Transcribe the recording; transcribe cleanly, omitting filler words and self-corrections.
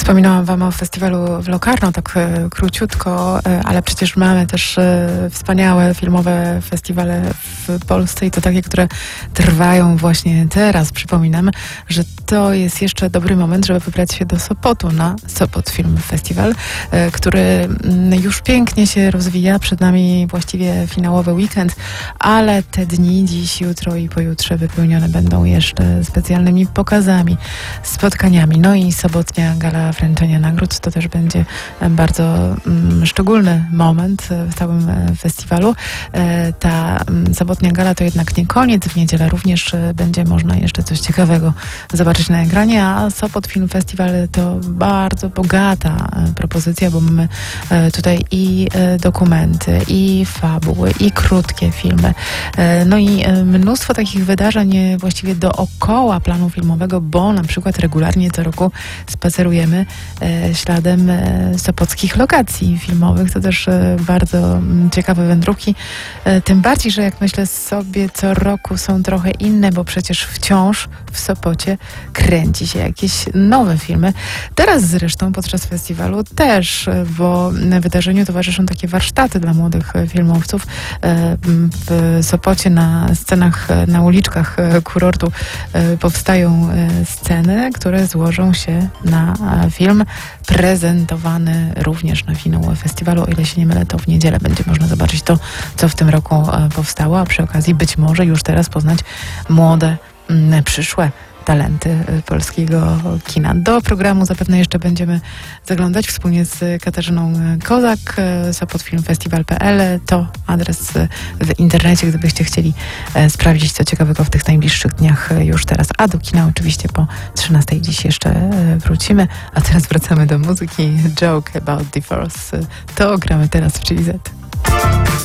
Wspominałam wam o festiwalu w Locarno, tak króciutko, ale przecież mamy też wspaniałe filmowe festiwale w Polsce i to takie, które trwają właśnie teraz. Przypominam, że to jest jeszcze dobry moment, żeby wybrać się do Sopotu na Sopot Film Festival, który już pięknie się rozwija. Przed nami właściwie finałowy weekend, ale te dni, dziś, jutro i pojutrze wypełnione będą jeszcze specjalnymi pokazami, spotkaniami. No i sobotnia gala wręczenia nagród to też będzie bardzo szczególny moment w całym festiwalu. Ta sobotnia gala to jednak nie koniec. W niedzielę również będzie można jeszcze coś ciekawego zobaczyć na ekranie, a Sopot Film Festival to bardzo bogata propozycja, bo mamy tutaj i dokumenty, i fabuły, i krótkie filmy. No i mnóstwo takich wydarzeń właściwie dookoła planu filmowego, bo na przykład regularnie co roku spacerujemy śladem sopockich lokacji filmowych. To też bardzo ciekawe wędrówki. Tym bardziej, że jak myślę sobie, co roku są trochę inne, bo przecież wciąż w Sopocie kręci się jakieś nowe filmy. Teraz zresztą podczas festiwalu też, bo wydarzeniu towarzyszą takie warsztaty dla młodych filmowców. W Sopocie na scenach, na uliczkach kurortu powstają sceny, które złożą się na film prezentowany również na finał festiwalu. O ile się nie mylę, to w niedzielę będzie można zobaczyć to, co w tym roku powstało, a przy okazji być może już teraz poznać młode, przyszłe talenty polskiego kina. Do programu zapewne jeszcze będziemy zaglądać wspólnie z Katarzyną Kozak. sopotfilmfestival.pl to adres w internecie, gdybyście chcieli sprawdzić co ciekawego w tych najbliższych dniach już teraz. A do kina oczywiście po 13:00 dziś jeszcze wrócimy. A teraz wracamy do muzyki. Joke About Divorce. To gramy teraz w Chili Z.